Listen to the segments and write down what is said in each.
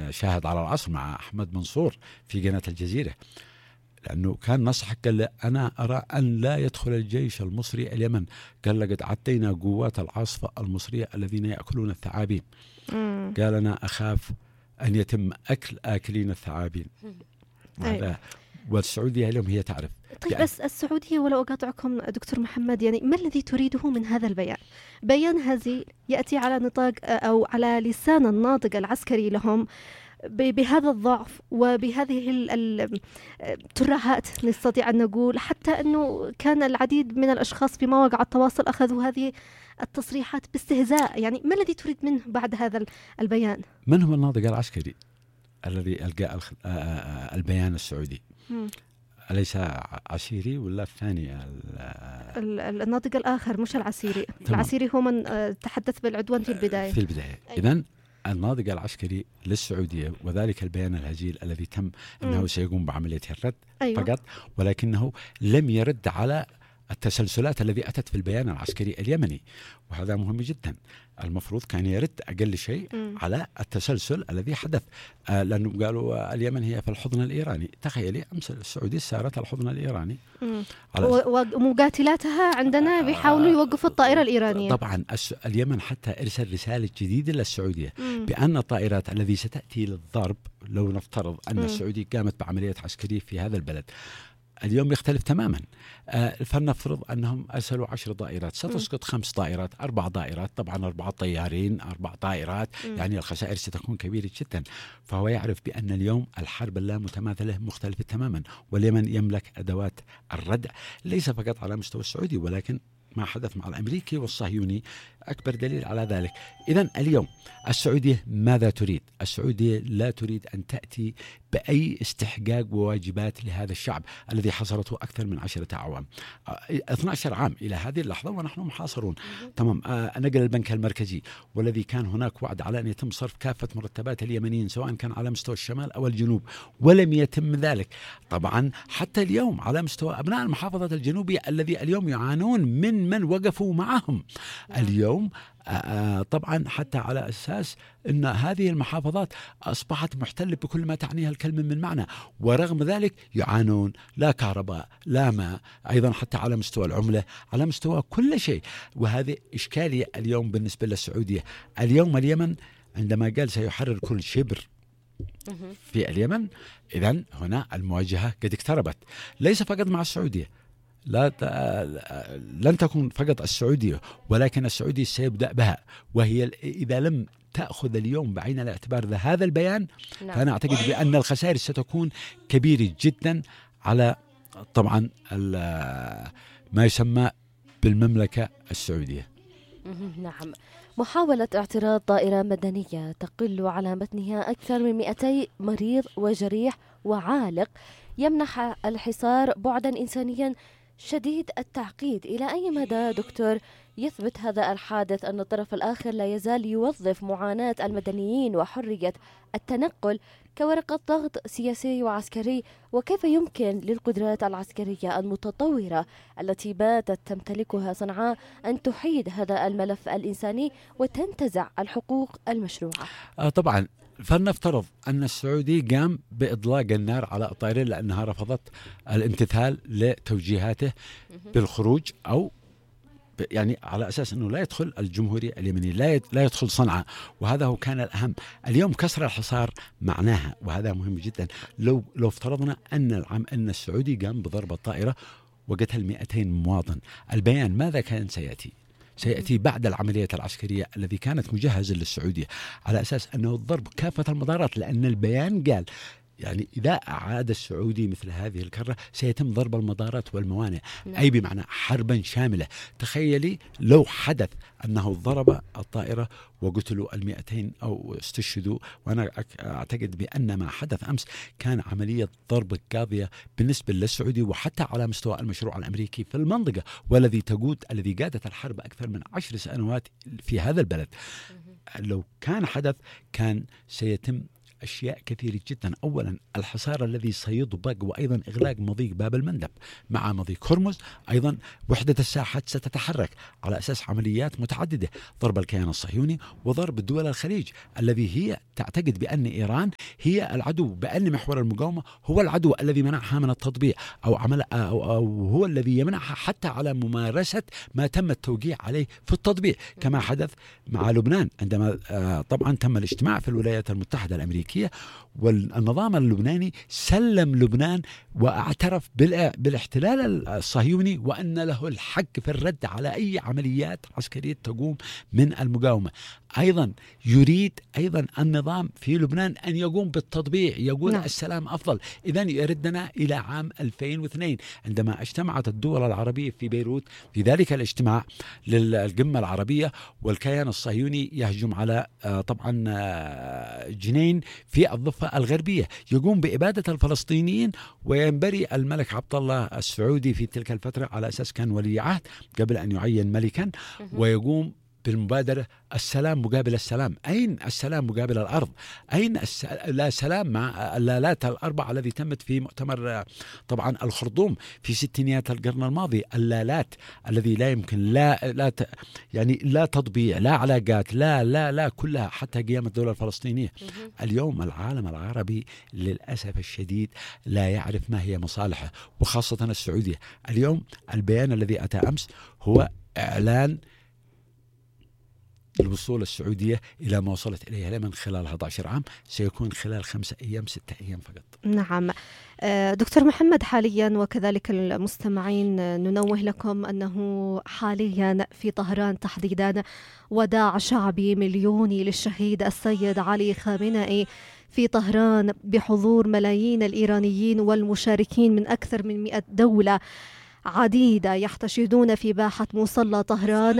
شاهد على العصر مع أحمد منصور في قناة الجزيرة، لأنه كان نصحك، قال له أنا أرى أن لا يدخل الجيش المصري اليمن، قال لقد عدينا قوات العاصفة المصرية الذين يأكلون الثعابين. قال أنا أخاف أن يتم أكل آكلين الثعابين. والسعودية اليوم هي تعرف. طيب بس السعودية، ولو أقاطعكم دكتور محمد، يعني ما الذي تريده من هذا البيان؟ بيان هذه يأتي على نطاق أو على لسان الناطق العسكري لهم بهذا الضعف وبهذه الترهات، نستطيع أن نقول، حتى أنه كان العديد من الأشخاص في مواقع التواصل أخذوا هذه التصريحات باستهزاء. يعني ما الذي تريد منه بعد هذا البيان؟ من هو الناطق العسكري الذي ألقى البيان السعودي؟ أليس عسيري ولا الثاني؟ الناطق الآخر مش العسيري. العسيري هو من تحدث بالعدوان في البداية. إذن الناطق العسكري للسعودية، وذلك البيان الهزيل الذي تم أنه سيقوم بعملية الرد فقط، ولكنه لم يرد على التسلسلات التي أتت في البيان العسكري اليمني، وهذا مهم جدا. المفروض كان يرد أقل شيء على التسلسل الذي حدث، لأنه قالوا اليمن هي في الحضن الإيراني. تخيلي أمس السعودية سارت الحضن الإيراني، ومقاتلاتها عندنا بيحاولوا يوقفوا الطائرة الإيرانية. طبعا اليمن حتى إرسل رسالة جديدة للسعودية بأن الطائرات التي ستأتي للضرب، لو نفترض أن السعودية قامت بعملية عسكرية في هذا البلد، اليوم يختلف تماما. فلنفرض أنهم أرسلوا 10 طائرات، ستسقط 5 طائرات 4 طائرات، طبعا 4 طيارين 4 طائرات، يعني الخسائر ستكون كبيرة جدا. فهو يعرف بأن اليوم الحرب اللامتماثلة مختلفة تماما، واليمن يملك أدوات الردع ليس فقط على مستوى السعودي، ولكن ما حدث مع الأمريكي والصهيوني أكبر دليل على ذلك. إذن اليوم السعودية ماذا تريد؟ السعودية لا تريد أن تأتي بأي استحقاق وواجبات لهذا الشعب الذي حصرته أكثر من 10 أعوام، 12 عام إلى هذه اللحظة ونحن محاصرون. تمام. نقل البنك المركزي، والذي كان هناك وعد على أن يتم صرف كافة مرتبات اليمنيين سواء كان على مستوى الشمال أو الجنوب، ولم يتم ذلك. طبعا حتى اليوم على مستوى أبناء المحافظة الجنوبية الذي اليوم يعانون من وقفوا معهم اليوم، طبعا حتى على أساس أن هذه المحافظات أصبحت محتلة بكل ما تعنيها الكلمة من معنى، ورغم ذلك يعانون، لا كهرباء لا ماء، أيضا حتى على مستوى العملة، على مستوى كل شيء. وهذه إشكالية اليوم بالنسبة للسعودية. اليوم اليمن عندما قال سيحرر كل شبر في اليمن، إذن هنا المواجهة قد اقتربت، ليس فقط مع السعودية، لن تكون فقط السعودية، ولكن السعودية سيبدأ بها. وهي إذا لم تأخذ اليوم بعين الاعتبار هذا البيان، فأنا أعتقد بأن الخسائر ستكون كبيرة جدا على طبعا ما يسمى بالمملكة السعودية. نعم. محاولة اعتراض طائرة مدنية تقل على متنها أكثر من 200 مريض وجريح وعالق يمنح الحصار بعدا إنسانيا شديد التعقيد. إلى أي مدى دكتور يثبت هذا الحادث أن الطرف الآخر لا يزال يوظف معاناة المدنيين وحرية التنقل كورقة ضغط سياسي وعسكري؟ وكيف يمكن للقدرات العسكرية المتطورة التي باتت تمتلكها صنعاء أن تحيد هذا الملف الإنساني وتنتزع الحقوق المشروعة؟ طبعا فلنفترض أن السعودي قام بإطلاق النار على الطائرين لأنها رفضت الامتثال لتوجيهاته بالخروج، أو يعني على أساس أنه لا يدخل الجمهوري اليمني، لا يدخل صنعاء، وهذا هو كان الأهم. اليوم كسر الحصار معناها، وهذا مهم جدا، لو افترضنا أن السعودي قام بضرب الطائرة وقتل 200 مواطن، البيان ماذا كان سيأتي بعد العملية العسكرية الذي كانت مجهزة للسعودية على أساس أنه الضرب كافة المدارات، لأن البيان قال يعني إذا أعاد السعودي مثل هذه الكرة سيتم ضرب المدارات والموانئ، أي بمعنى حربا شاملة. تخيلي لو حدث أنه ضرب الطائرة وقتلوا 200 أو استشهدوا، وأنا أعتقد بأن ما حدث أمس كان عملية ضرب قاضية بالنسبة للسعودي وحتى على مستوى المشروع الأمريكي في المنطقة، الذي قادت الحرب أكثر من 10 سنوات في هذا البلد. لو كان حدث كان سيتم أشياء كثيرة جدا. أولا الحصار الذي سيطبق، وأيضا إغلاق مضيق باب المندب مع مضيق هرمز. أيضا وحدة الساحات ستتحرك على أساس عمليات متعددة، ضرب الكيان الصهيوني وضرب دول الخليج الذي هي تعتقد بأن إيران هي العدو، بأن محور المقاومة هو العدو الذي منعها من التطبيع أو هو الذي يمنعها حتى على ممارسة ما تم التوقيع عليه في التطبيع، كما حدث مع لبنان عندما طبعا تم الاجتماع في الولايات المتحدة الأمريكية، والنظام اللبناني سلم لبنان واعترف بالاحتلال الصهيوني وأن له الحق في الرد على أي عمليات عسكرية تقوم من المقاومة. أيضا يريد أيضا النظام في لبنان أن يقوم بالتطبيع، يقول نعم. السلام أفضل. إذن يردنا إلى عام 2002 عندما اجتمعت الدول العربية في بيروت في ذلك الاجتماع للقمة العربية، والكيان الصهيوني يهجم على طبعا جنين في الضفة الغربية، يقوم بإبادة الفلسطينيين، وينبري الملك عبد الله السعودي في تلك الفترة على أساس كان ولي عهد قبل أن يعين ملكا، ويقوم بالمبادرة السلام مقابل السلام. أين السلام مقابل الأرض؟ أين لا سلام مع اللالات الأربعة الذي تمت في مؤتمر طبعا الخرطوم في ستينيات القرن الماضي؟ اللالات الذي لا يمكن يعني لا تطبيع، لا علاقات، لا كلها حتى قيام الدولة الفلسطينية. اليوم العالم العربي للأسف الشديد لا يعرف ما هي مصالحه، وخاصة السعودية. اليوم البيان الذي أتى أمس هو إعلان الوصول السعودية إلى ما وصلت إليه من خلال 11 عام، سيكون خلال 5 أيام 6 أيام فقط. نعم دكتور محمد، حاليا وكذلك المستمعين ننوه لكم أنه حاليا في طهران تحديدا وداع شعبي مليوني للشهيد السيد علي خامنئي في طهران بحضور ملايين الإيرانيين والمشاركين من أكثر من 100 دولة عديدة يحتشدون في باحة مصلى طهران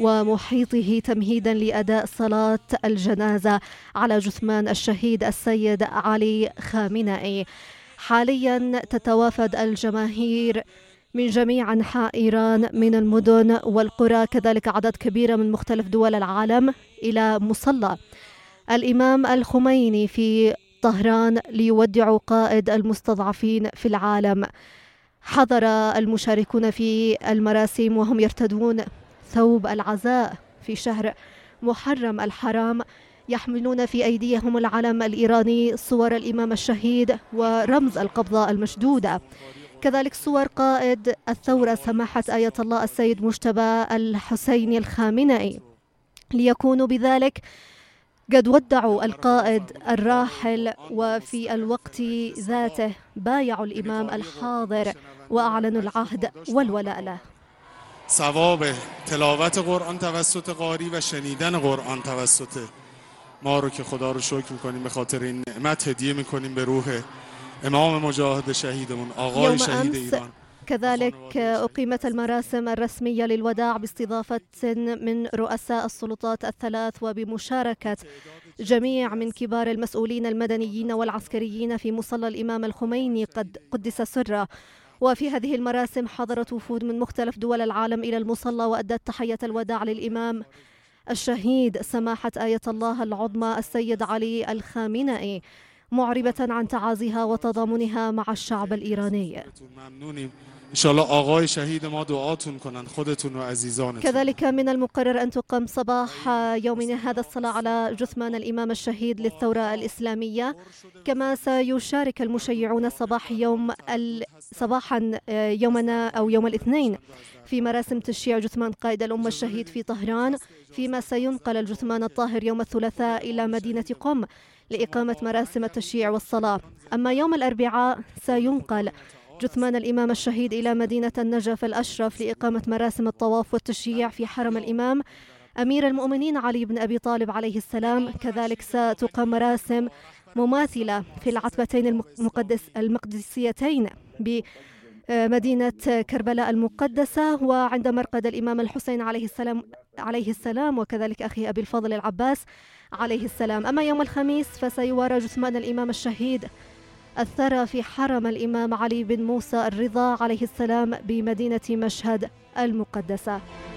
ومحيطه تمهيدا لأداء صلاة الجنازة على جثمان الشهيد السيد علي خامنئي. حاليا تتوافد الجماهير من جميع أنحاء إيران من المدن والقرى، كذلك عدد كبير من مختلف دول العالم إلى مصلى الإمام الخميني في طهران ليودعوا قائد المستضعفين في العالم. حضر المشاركون في المراسم وهم يرتدون ثوب العزاء في شهر محرم الحرام، يحملون في أيديهم العلم الإيراني، صور الإمام الشهيد ورمز القبضة المشدودة، كذلك صور قائد الثورة سماحة آية الله السيد مجتبى الحسيني الخامنئي، ليكونوا بذلك قد ودعوا القائد الراحل، وفي الوقت ذاته بايعوا الإمام الحاضر وأعلنوا العهد والولاء له. ثواب تلاوت قرآن توسط قاری و شنیدن قرآن توسط ما رو که خدا رو شکر می‌کنیم به خاطر این نعمت هدیه می‌کنیم به روح امام مجاهد شهیدمون آقای شهید ایران. كذلك أقيمت المراسم الرسمية للوداع باستضافة من رؤساء السلطات الثلاث وبمشاركة جميع من كبار المسؤولين المدنيين والعسكريين في مصلى الإمام الخميني قد قدس سره. وفي هذه المراسم حضرت وفود من مختلف دول العالم إلى المصلى وأدت تحية الوداع للإمام الشهيد سماحة آية الله العظمى السيد علي الخامنئي، معربة عن تعازيها وتضامنها مع الشعب الإيراني. إن شاء الله آقای شهید ما دعاتون کنن خودتون و عزیزانتون. كذلك من المقرر أن تقام صباح يومنا هذا الصلاة على جثمان الإمام الشهيد للثورة الإسلامية، كما سيشارك المشيعون صباحا يومنا أو يوم الاثنين في مراسم تشييع جثمان قائد الأمة الشهيد في طهران، فيما سينقل الجثمان الطاهر يوم الثلاثاء إلى مدينة قم لإقامة مراسم التشييع والصلاة. أما يوم الأربعاء سينقل جثمان الإمام الشهيد إلى مدينة النجف الأشرف لإقامة مراسم الطواف والتشييع في حرم الإمام أمير المؤمنين علي بن أبي طالب عليه السلام. كذلك ستقام مراسم مماثلة في العتبتين المقدسيتين بمدينة كربلاء المقدسة وعند مرقد الإمام الحسين عليه السلام وكذلك أخي أبي الفضل العباس عليه السلام. أما يوم الخميس فسيوارى جثمان الإمام الشهيد الثرى في حرم الإمام علي بن موسى الرضا عليه السلام بمدينة مشهد المقدسة.